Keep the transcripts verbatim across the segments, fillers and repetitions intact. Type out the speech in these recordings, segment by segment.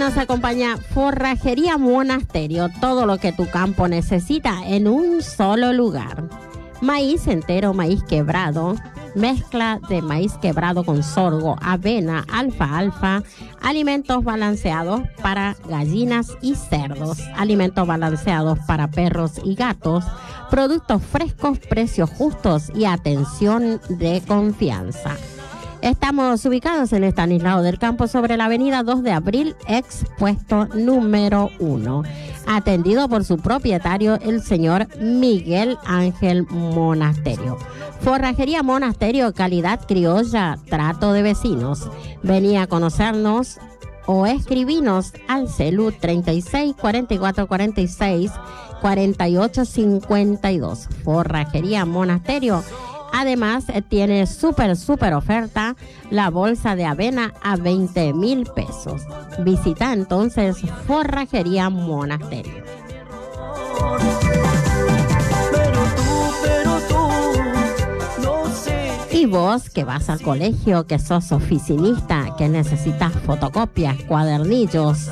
nos acompaña Forrajería Monasterio, todo lo que tu campo necesita en un solo lugar. Maíz entero, maíz quebrado, mezcla de maíz quebrado con sorgo, avena, alfalfa, alimentos balanceados para gallinas y cerdos, alimentos balanceados para perros y gatos, productos frescos, precios justos y atención de confianza. Estamos ubicados en Estanislao del Campo sobre la avenida dos de abril, expuesto número uno. Atendido por su propietario, el señor Miguel Ángel Monasterio. Forrajería Monasterio, calidad criolla, trato de vecinos. Venía a conocernos o escribinos al celu treinta y seis, cuarenta y cuatro, cuarenta y seis, cuarenta y ocho, cincuenta y dos. Forrajería Monasterio. Además, tiene súper, súper oferta la bolsa de avena a veinte mil pesos. Visita entonces Forrajería Monasterio. Y vos que vas al colegio, que sos oficinista, que necesitas fotocopias, cuadernillos,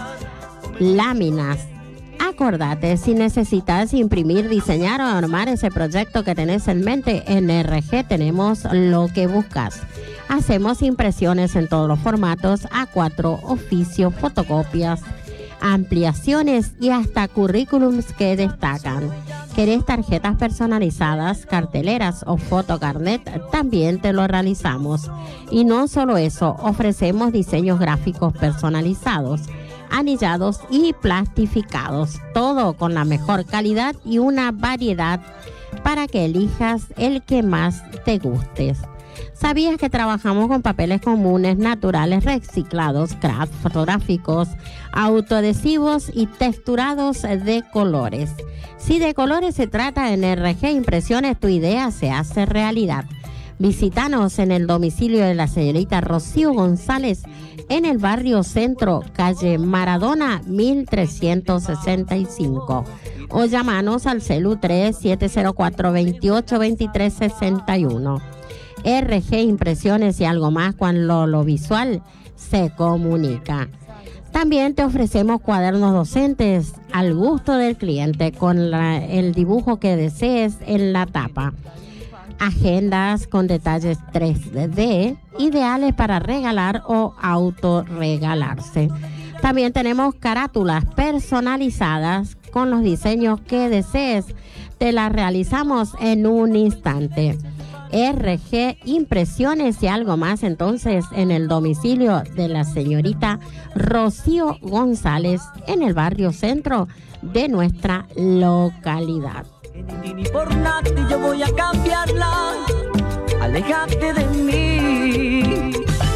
láminas, acordate, si necesitas imprimir, diseñar o armar ese proyecto que tenés en mente, en R G tenemos lo que buscas. Hacemos impresiones en todos los formatos, A cuatro, oficio, fotocopias, ampliaciones y hasta currículums que destacan. ¿Querés tarjetas personalizadas, carteleras o fotocarnet? También te lo realizamos. Y no solo eso, ofrecemos diseños gráficos personalizados, anillados y plastificados, todo con la mejor calidad y una variedad para que elijas el que más te guste. ¿Sabías que trabajamos con papeles comunes, naturales, reciclados, craft, fotográficos, autoadhesivos y texturados de colores? Si de colores se trata, en R G Impresiones tu idea se hace realidad. Visítanos en el domicilio de la señorita Rocío González en el barrio Centro, calle Maradona mil trescientos sesenta y cinco, o llamanos al celu tres siete cero cuatro, veintiocho, veintitrés, sesenta y uno. R G Impresiones y algo más cuando lo visual se comunica. También te ofrecemos cuadernos docentes al gusto del cliente con la, el dibujo que desees en la tapa. Agendas con detalles tres D, ideales para regalar o autorregalarse. También tenemos carátulas personalizadas con los diseños que desees. Te las realizamos en un instante. R G Impresiones y algo más entonces en el domicilio de la señorita Rocío González en el barrio Centro de nuestra localidad. Ni por nada yo voy a cambiarla, aléjate de mí.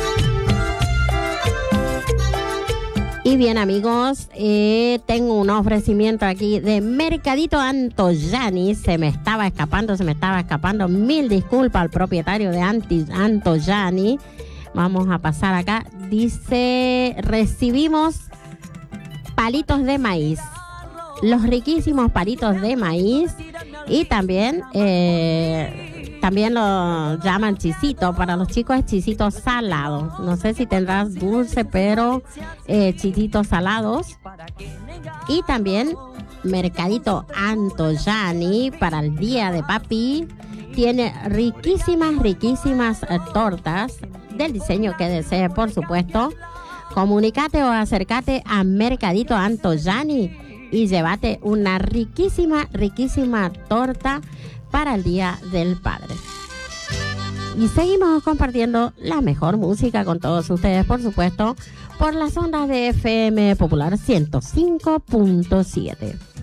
Y bien amigos, eh, tengo un ofrecimiento aquí de Mercadito Antoyani. Se me estaba escapando, se me estaba escapando. Mil disculpas al propietario de Anti, Antoyani. Vamos a pasar acá. Dice, recibimos palitos de maíz. Los riquísimos palitos de maíz. Y también, eh, también lo llaman chisito. Para los chicos es chisito salado. No sé si tendrás dulce, pero eh, chisitos salados. Y también Mercadito Antoyani para el día de papi. Tiene riquísimas, riquísimas eh, tortas del diseño que desee, por supuesto. Comunícate o acércate a Mercadito Antoyani y llévate una riquísima, riquísima torta para el Día del Padre. Y seguimos compartiendo la mejor música con todos ustedes, por supuesto, por las ondas de F M Popular ciento cinco punto siete.